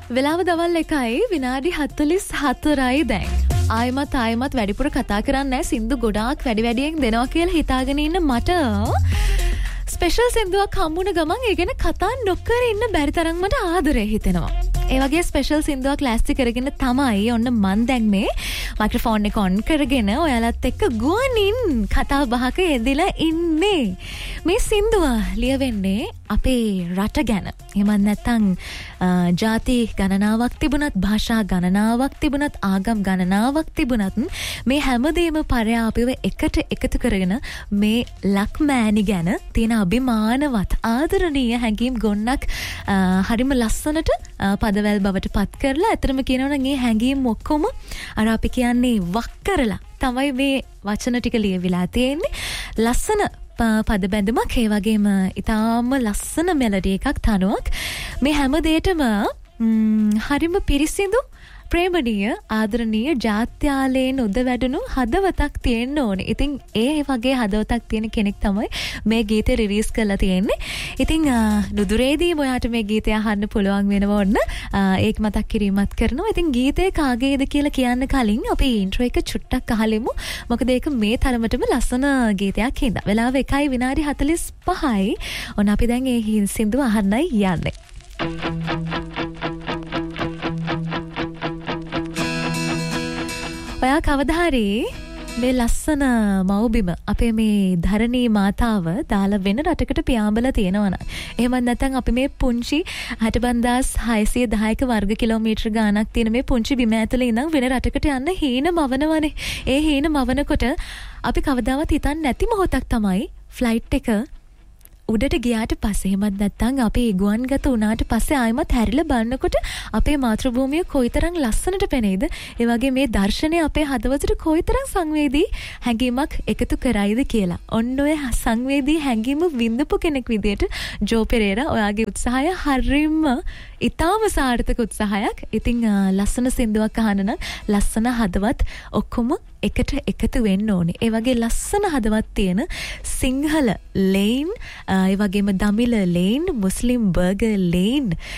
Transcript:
වෙලාව දවල් 1යි විනාඩි 44යි දැන්. ආයමත් වැඩිපුර කතා කරන්නේ නැහැ. සින්දු ගොඩාක් වැඩියෙන් දෙනවා කියලා හිතාගෙන ඉන්න මට ස්පෙෂල් සින්දුවක් හම්බුන ගමන් ඒ ගැන කතා නොකර ඉන්න බැරි තරම් මට ආදරේ හිතෙනවා. ඒ වගේ ස්පෙෂල් සින්දුවක් ලෑස්ති කරගෙන තමයි ඔන්න මන් දැන් මේ මයික්‍රොෆෝන් එක ඔන් කරගෙන ඔයාලත් එක්ක ගුවනින් කතා බහක යෙදලා ඉන්නේ. මේ සින්දුව ලියවෙන්නේ අපේ රට ගැන. එහෙම නැත්නම් ಜಾති ගණනාවක් තිබුණත්, භාෂා ගණනාවක් තිබුණත්, ආගම් ගණනාවක් තිබුණත් මේ හැමදේම පරයාපිව එකට එකතු කරගෙන මේ ලක්මෑණි ගැන තියෙන අභිමානවත් ආදරණීය හැඟීම් ගොන්නක් හරිම ලස්සනට පදවැල් බවට පත් කරලා අතරම කියනවනම් මේ හැඟීම් ඔක්කොම අර අපි කියන්නේ වක් කරලා තමයි මේ වචන ටික ලියවිලා තියෙන්නේ. ලස්සන පද බැඳුමක්, ඒ වගේම ඉතාම ලස්සන මෙලඩි එකක්, තනුවක්. මේ හැම දෙයකම හරිම පිරිසිදු, ප්‍රේමණීය, ආදරණීය, ජාත්‍යාලයෙන් උද වැඩුණු හදවතක් තියෙන්න ඕනේ. ඉතින් ඒ වගේ හදවතක් තියෙන කෙනෙක් තමයි මේ ගීතය රිලීස් කරලා තියෙන්නේ. ඉතින් නුදුරේදී ඔයාට මේ ගීතය අහන්න පුළුවන් වෙනවා ඔන්න. ඒක මතක් කිරීමත් කරනවා. ඉතින් ගීතය කාගේද කියලා කියන්න කලින් අපි ඉන්ට්‍රෝ එක චුට්ටක් අහලෙමු. මොකද ඒක මේ තරමටම ලස්සන ගීතයක් හින්දා. වෙලාව 1යි විනාඩි 45යි. ඔන්න අපි දැන් මේ සින්දුව අහන්නයි යන්නේ. ඔයා කවදා හරි මේ ලස්සන මව්බිම අපේ මේ ධරණී මාතාව දාලා වෙන රටකට පියාඹලා තියෙනවා නම්, එහෙම නැත්නම් අපි මේ පුංචි 65610ක වර්ග කිලෝමීටර ගාණක් තියෙන මේ පුංචි බිම ඇතුලේ ඉඳන් වෙන රටකට යන්න හීන මවනවනේ. ඒ හීන මවනකොට අපි කවදාවත් හිතන්නේ නැති මොහොතක් තමයි ෆ්ලයිට් එක උඩට ගියාට පස්සේ, එහෙමත් නැත්නම් අපි ගුවන්ගත වුණාට පස්සේ ආයෙමත් හැරිලා බලනකොට අපේ මාතෘභූමිය කොයිතරම් ලස්සනට පෙනේද. ඒ වගේ මේ දර්ශනය අපේ හදවතට කොයිතරම් සංවේදී හැඟීමක් එකතු කරයිද කියලා. ඔන්න ඔය සංවේදී හැඟීම විඳපු කෙනෙක් විදියට ජෝ පෙරේරා, ඔයාගේ උත්සාහය හරියම ඉතාම සාර්ථක උත්සාහයක්. ඉතින් ලස්සන සින්දුවක් අහන්න නම් ලස්සන හදවත් ඔක්කොම එකට එකතු වෙන්න ඕනේ. ඒ වගේ ලස්සන හදවත් තියෙන සිංහල ලේන්, ඒ වගේම දමිළ ලේන්, මුස්ලිම් බර්ගර් ලේන්,